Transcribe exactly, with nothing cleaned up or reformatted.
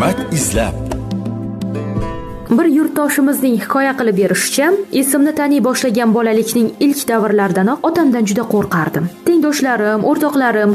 Hikmat izlab. Bir yurtdoshimizning hikoya qilib berishicha, esimni taniy boshlagan bolalikning ilk davrlaridanoq otamdan juda qo'rqardim. Tengdoshlarim, o'rtoqlarim